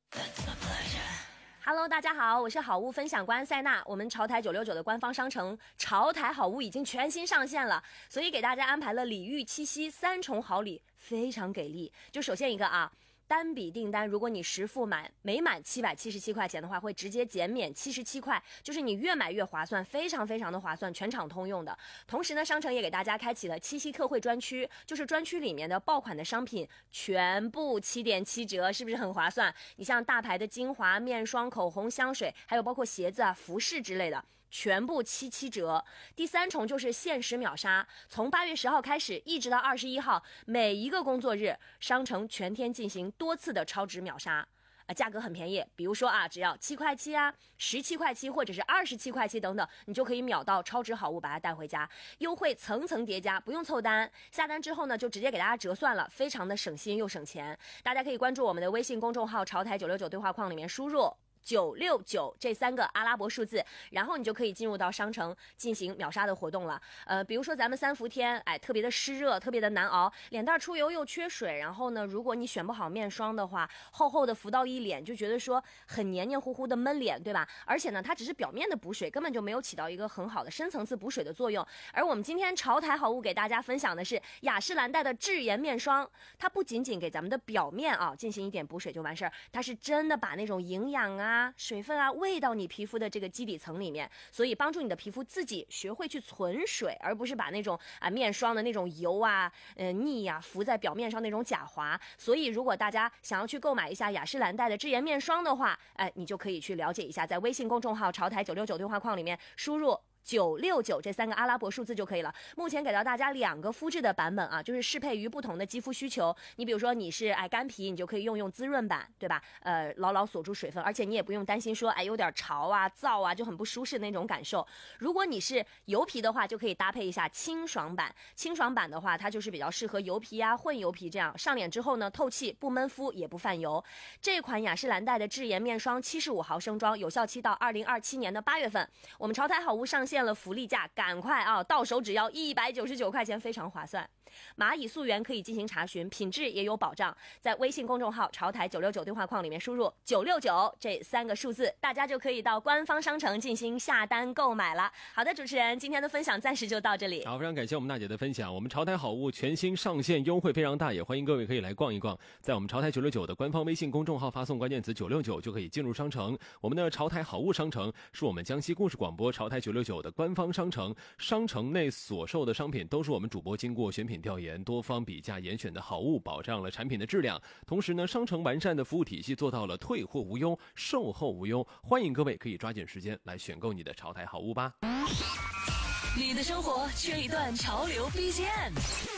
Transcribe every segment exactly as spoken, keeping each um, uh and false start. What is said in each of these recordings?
Hello， 大家好，我是好物分享官塞娜。我们潮台九六九的官方商城潮台好物已经全新上线了，所以给大家安排了礼遇七夕三重好礼，非常给力。就首先一个啊。单笔订单，如果你实付满每满七百七十七块钱的话，会直接减免七十七块，就是你越买越划算，非常非常的划算，全场通用的。同时呢，商城也给大家开启了七夕特惠专区，就是专区里面的爆款的商品全部 七点七折，是不是很划算？你像大牌的精华、面霜、口红、香水，还有包括鞋子啊、服饰之类的，全部七七折。第三重就是限时秒杀，从八月十号开始一直到二十一号，每一个工作日，商城全天进行多次的超值秒杀。呃，价格很便宜，比如说啊，只要七块七啊、十七块七或者是二十七块七等等，你就可以秒到超值好物，把它带回家。优惠层层叠加，不用凑单，下单之后呢，就直接给大家折算了，非常的省心又省钱。大家可以关注我们的微信公众号潮台九六九对话框里面输入九六九这三个阿拉伯数字，然后你就可以进入到商城进行秒杀的活动了。呃，比如说咱们三伏天，哎，特别的湿热，特别的难熬，脸蛋出油又缺水，然后呢，如果你选不好面霜的话，厚厚的浮到一脸，就觉得说很黏黏糊糊的闷脸，对吧？而且呢，它只是表面的补水，根本就没有起到一个很好的深层次补水的作用。而我们今天潮台好物给大家分享的是雅诗兰黛的智颜面霜，它不仅仅给咱们的表面啊进行一点补水就完事儿，它是真的把那种营养啊水分啊喂到你皮肤的这个基底层里面，所以帮助你的皮肤自己学会去存水，而不是把那种啊面霜的那种油啊呃腻呀、啊、浮在表面上那种假滑。所以如果大家想要去购买一下雅诗兰黛的智颜面霜的话，哎，你就可以去了解一下，在微信公众号潮台九六九对话框里面输入九六九这三个阿拉伯数字就可以了。目前给到大家两个肤质的版本啊，就是适配于不同的肌肤需求。你比如说你是哎干皮，你就可以用用滋润版，对吧？呃，牢牢锁住水分，而且你也不用担心说哎有点潮啊、燥啊，就很不舒适那种感受。如果你是油皮的话，就可以搭配一下清爽版。清爽版的话，它就是比较适合油皮啊、混油皮这样，上脸之后呢，透气不闷肤也不泛油。这款雅诗兰黛的智颜面霜七十五毫升装，有效期到二零二七年的八月份。我们潮台好物上线了福利价，赶快啊，到手只要一百九十九块钱，非常划算。蚂蚁溯源可以进行查询，品质也有保障。在微信公众号潮台九六九对话框里面输入九六九这三个数字，大家就可以到官方商城进行下单购买了。好的，主持人，今天的分享暂时就到这里。 好，非常感谢我们娜姐的分享。我们潮台好物全新上线，优惠非常大，也欢迎各位可以来逛一逛。在我们潮台九六九的官方微信公众号发送关键词九六九就可以进入商城。我们的潮台好物商城是我们江西故事广播潮台九六九的官方商城，商城内所售的商品都是我们主播经过选品调研、多方比价严选的好物，保障了产品的质量。同时呢，商城完善的服务体系做到了退货无忧、售后无忧。欢迎各位可以抓紧时间来选购你的潮台好物吧。 你的生活缺一段潮流 B G M，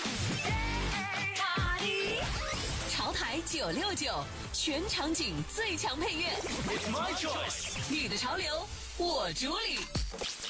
潮台九六九，全场景最强配乐。It's my choice， 你的潮流我主理。